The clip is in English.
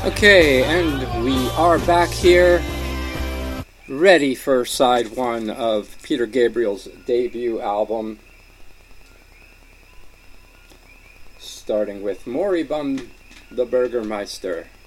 Okay, and we are back here, ready for side one of Peter Gabriel's debut album, starting with Moribund the Burgermeister.